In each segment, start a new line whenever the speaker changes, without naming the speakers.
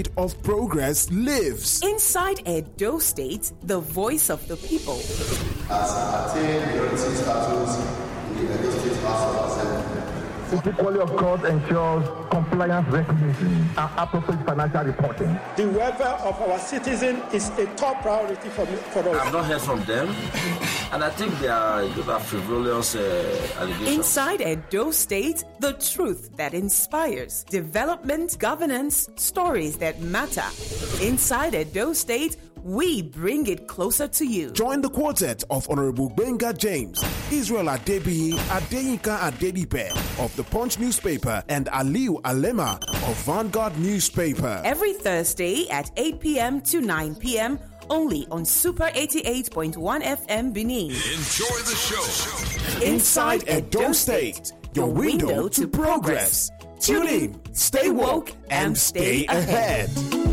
of progress lives.
Inside Edo State, the voice of the people.
Has attained majority status in the Edo State House of Assembly.
The quality of course ensures compliance recognition and appropriate financial reporting.
The welfare of our citizens is a top priority for us.
I've not heard from them, and I think they are frivolous allegations.
Inside Edo State, the truth that inspires, development, governance, stories that matter. Inside Edo State, we bring it closer to you.
Join the quartet of Honorable Benga James, Israel Adebiyi, Adeyinka Adedipe of the Punch newspaper, and Aliu Alema of Vanguard newspaper.
Every Thursday at 8 p.m. to 9 p.m. only on Super 88.1 FM Benin.
Enjoy the show.
Inside Edo State, your window to progress. Tune in, stay woke, and stay ahead.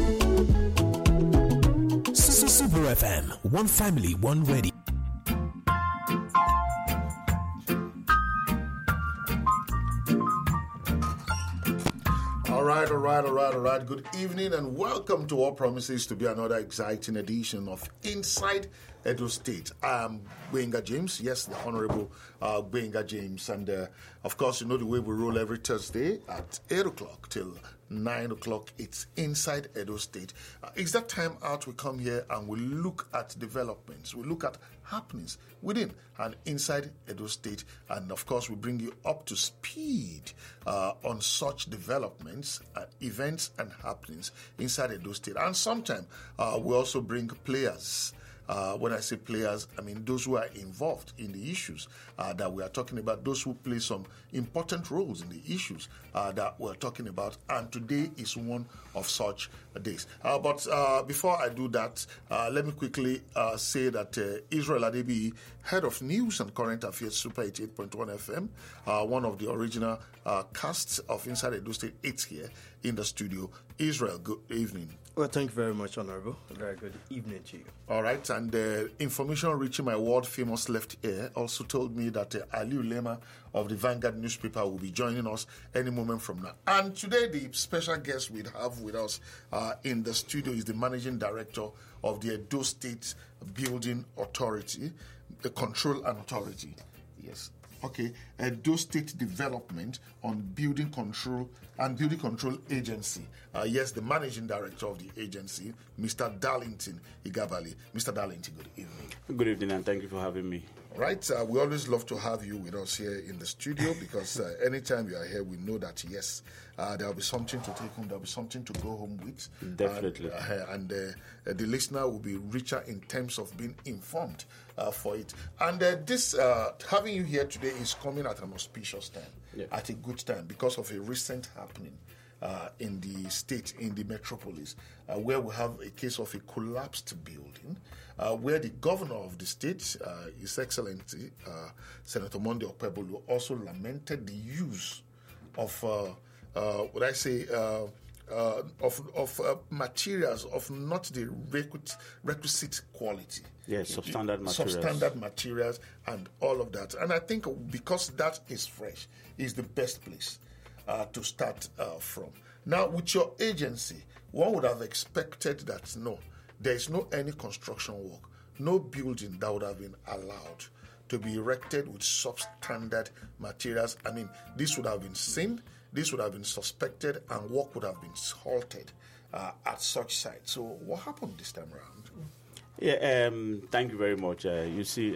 Super FM, one family, one radio.
All right. Good evening and welcome to what promises to be another exciting edition of Inside Edo State. I'm Benga James, yes, the Honorable Benga James. And of course, you know the way we roll every Thursday at 8 o'clock till 9 o'clock. It's Inside Edo State. It's that time out we come here and we look at developments. We look at happenings within and inside Edo State. And of course, we bring you up to speed on such developments, events and happenings inside Edo State. And sometimes we also bring players. When I say players, I mean those who are involved in the issues that we are talking about, those who play some important roles in the issues that we're talking about. And today is one of such days. But before I do that, let me quickly say that Israel Adebiyi, head of news and current affairs, Super 88.1 FM, one of the original casts of Inside Edo State, it's here in the studio. Israel, good evening.
Well, thank you very much, Honorable. A very good evening to you.
All right, and information reaching my world-famous left ear also told me that Aliu Lema of the Vanguard newspaper will be joining us any moment from now. And today, the special guest we have with us in the studio is the Managing Director of the Edo State Building Authority, the Control and Authority. Yes. Okay, Edo State Development on Building Control and Building Control Agency. Yes, the Managing Director of the agency, Mr. Darlington Igabali. Mr. Darlington, good evening.
Good evening, and thank you for having me.
Right, we always love to have you with us here in the studio because anytime you are here, we know that, yes, there will be something to take home, there will be something to go home with.
Definitely.
And the listener will be richer in terms of being informed for it. And this having you here today is coming at an auspicious time, at a good time, because of a recent happening in the state, in the metropolis, where we have a case of a collapsed building, where the governor of the state, His Excellency, Senator Monday Okpebholo, also lamented the use of, materials of not the requisite quality.
Yes, substandard materials.
Substandard materials and all of that. And I think because that is fresh, is the best place to start from. Now, with your agency, one would have expected that, no, there is no any construction work, no building that would have been allowed to be erected with substandard materials. I mean, this would have been seen, this would have been suspected, and work would have been halted at such sites. So what happened this time around?
Yeah, thank you very much. You see,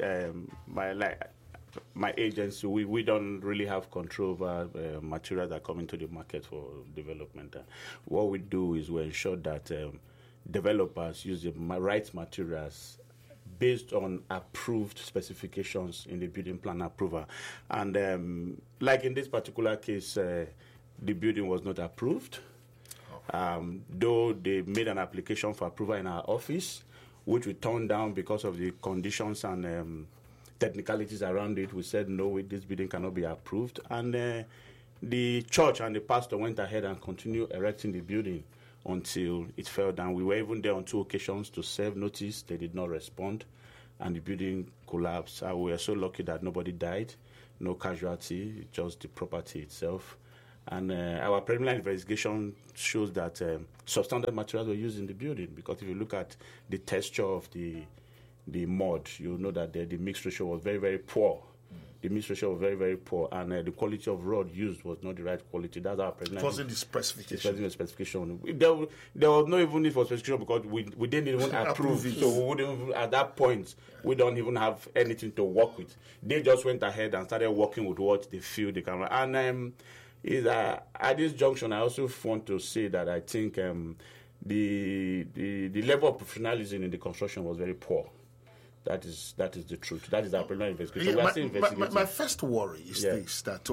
my agency, we don't really have control over materials that come into the market for development. What we do is we ensure that developers use the right materials based on approved specifications in the building plan approval. And like in this particular case, the building was not approved, though they made an application for approval in our office, which we turned down because of the conditions and technicalities around it. We said, no, this building cannot be approved. And the church and the pastor went ahead and continued erecting the building until it fell down. We were even there on 2 occasions to serve notice. They did not respond, and the building collapsed. We were so lucky that nobody died, no casualty, just the property itself. And our preliminary investigation shows that substandard materials were used in the building, because if you look at the texture of the mud, you'll know that the mix ratio was very, very poor. The mix ratio was very, very poor, and the quality of rod used was not the right quality. That's our preliminary.
It wasn't the specification.
It wasn't the specification. There was no even need for specification, because we didn't even approve it. So we wouldn't even, at that point, we don't even have anything to work with. They just went ahead and started working with what they feel they can. And at this junction, I also want to say that I think the level of professionalism in the construction was very poor. That is the truth. That is our preliminary investigation.
Yeah,
we are still investigating.
My first worry is this, that,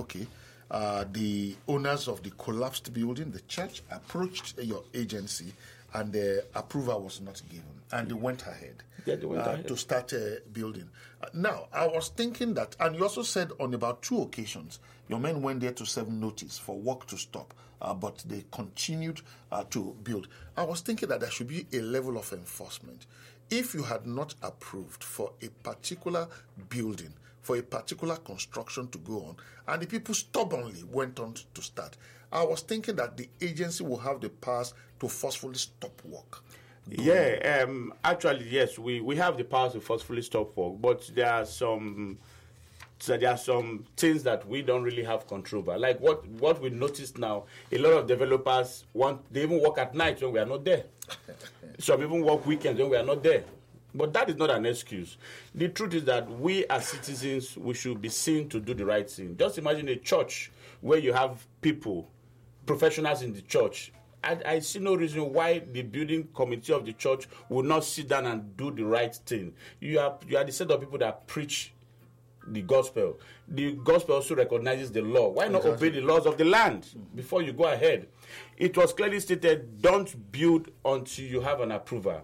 the owners of the collapsed building, the church, approached your agency and the approval was not given. And they went ahead, to start building. Now, I was thinking that, and you also said on about 2 occasions, your men went there to serve notice for work to stop, but they continued to build. I was thinking that there should be a level of enforcement. If you had not approved for a particular building, for a particular construction to go on, and the people stubbornly went on to start, I was thinking that the agency will have the powers to forcefully stop work.
Yeah, actually, yes, we have the powers to forcefully stop work, but there are some things that we don't really have control over. Like what we noticed now, a lot of developers they even work at night when we are not there. Some even work weekends when we are not there. But that is not an excuse. The truth is that we as citizens, we should be seen to do the right thing. Just imagine a church where you have people, professionals in the church. I see no reason why the building committee of the church would not sit down and do the right thing. You are the set of people that preach the gospel. The gospel also recognizes the law. Why not obey the laws of the land before you go ahead? It was clearly stated, don't build until you have an approval.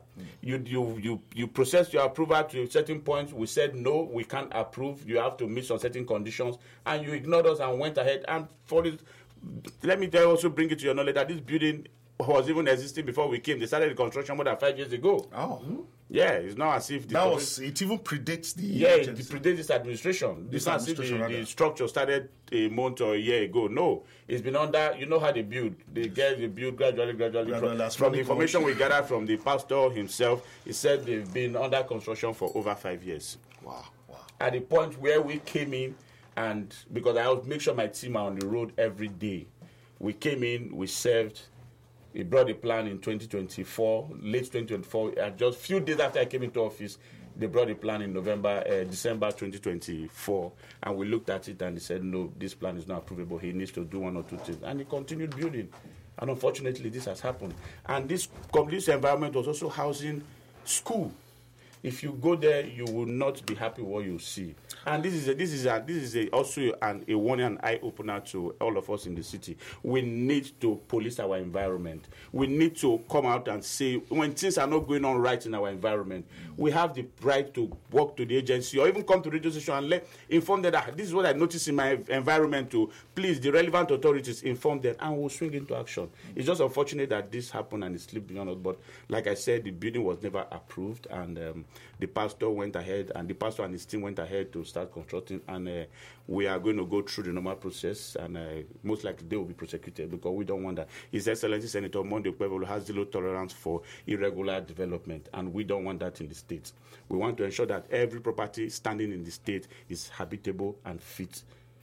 You process your approval to a certain point. We said, no, we can't approve. You have to meet some certain conditions. And you ignored us and went ahead. And for it, let me also bring it to your knowledge that this building was even existing before we came. They started the construction more than 5 years ago.
Oh.
Yeah, it's not as if...
it even predates the...
Yeah, it predates this administration. It's not as if the structure started a month or a year ago. No, it's been under... You know how they build. They build gradually. From the information we gathered from the pastor himself, he said they've been under construction for over 5 years.
Wow.
At the point where we came in, and because I would make sure my team are on the road every day, we came in, we served... He brought the plan in 2024, late 2024. Just a few days after I came into office, they brought the plan in December 2024. And we looked at it and they said, no, this plan is not approvable. He needs to do 1 or 2 things. And he continued building. And unfortunately, this has happened. And this environment was also housing school. If you go there, you will not be happy with what you see. And this is also a warning and eye opener to all of us in the city. We need to police our environment. We need to come out and say when things are not going on right in our environment, we have the right to walk to the agency or even come to the radio station and inform them that this is what I noticed in my environment. To please the relevant authorities inform them, and we'll swing into action. It's just unfortunate that this happened and it slipped beyond us. But like I said, the building was never approved, and the pastor went ahead, and the pastor and his team went ahead to start constructing, and we are going to go through the normal process, and most likely they will be prosecuted because we don't want that. His Excellency Senator Monday Okpebholo has zero tolerance for irregular development, and we don't want that in the state. We want to ensure that every property standing in the state is habitable and fit.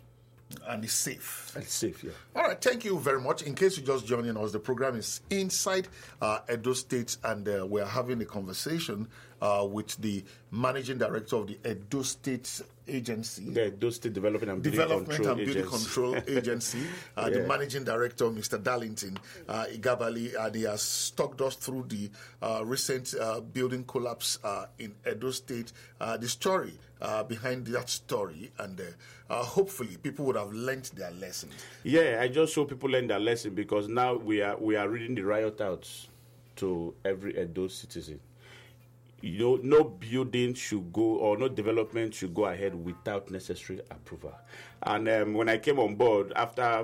And it's safe.
It's safe, yeah.
All right, thank you very much. In case you just joining us, the program is Inside Edo State, and we're having a conversation with the managing director of the Edo State Agency.
The Edo State Development and Building
Control Agency. The managing director, Mr. Darlington Igabali, and he has stalked us through the recent building collapse in Edo State, the story behind that story, and hopefully people would have learned their lesson.
Yeah, I just hope people learn their lesson, because now we are reading the riot outs to every Edo citizen. You know, no building should go, or no development should go ahead without necessary approval. And when I came on board, after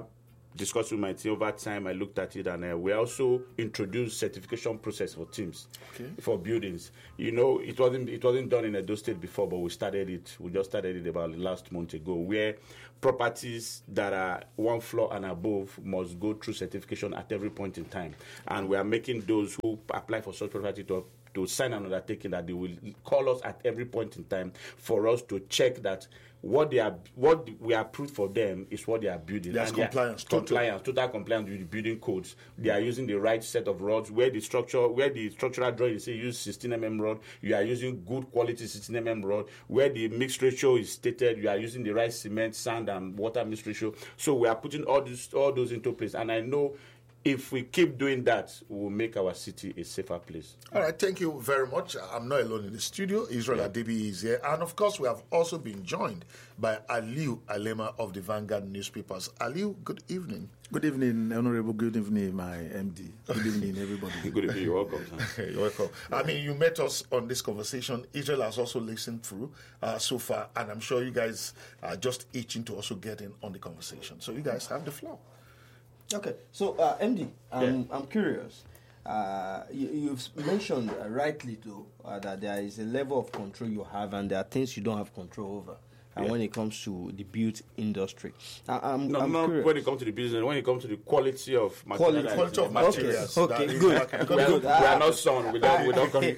discussed with my team over time. I looked at it, and we also introduced certification process for teams, for buildings. You know, it wasn't done in Edo State before, but we started it. We just started it about last month ago, where properties that are 1 floor and above must go through certification at every point in time, and we are making those who apply for such property to sign an undertaking that they will call us at every point in time for us to check that what we approved for them is what they are building.
There's compliance,
total compliance with the building codes. They are using the right set of rods. Where the structural drawing is use 16 mm rod, you are using good quality 16 mm rod. Where the mixed ratio is stated, you are using the right cement, sand, and water mixed ratio. So we are putting all those into place, and I know if we keep doing that, we will make our city a safer place.
All right, thank you very much. I'm not alone in the studio. Israel Adebi is here. And of course, we have also been joined by Aliu Alema of the Vanguard newspapers. Aliu, good evening.
Good evening, Honorable. Good evening, my MD. Good evening, everybody.
Good evening. You're welcome.
You're welcome. I mean, you met us on this conversation. Israel has also listened through so far, and I'm sure you guys are just itching to also get in on the conversation. So you guys have the floor.
Okay, so MD, I'm curious. You've mentioned rightly too that there is a level of control you have, and there are things you don't have control over. And when it comes to the built industry, I'm curious.
When it comes to the business, when it comes to the quality of materials.
Quality of materials.
Okay, good.
We are not son. We don't come.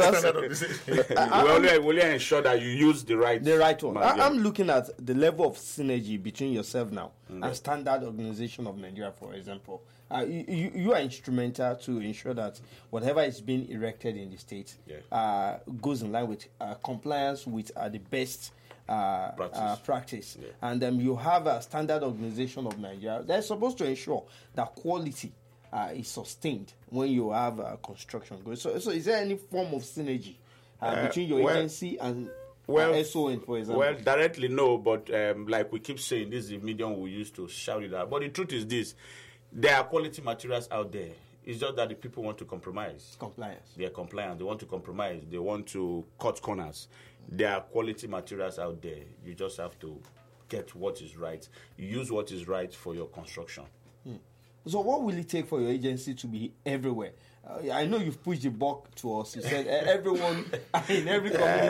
We only ensure that you use the right
one. I'm looking at the level of synergy between yourself now and Standard Organization of Nigeria, for example. You are instrumental to ensure that whatever is being erected in the state goes in line with compliance with the best practice. Yeah. And you have a Standard Organization of Nigeria that's supposed to ensure that quality is sustained when you have construction going. So is there any form of synergy between your agency and SON, for example?
Well, directly no, but like we keep saying, this is the medium we use to shout it out. But the truth is this: there are quality materials out there. It's just that the people want to compromise.
Compliance.
They are compliant. They want to compromise. They want to cut corners. There are quality materials out there. You just have to get what is right. Use what is right for your construction.
So what will it take for your agency to be everywhere? I know you've pushed the buck to us. You said everyone in every community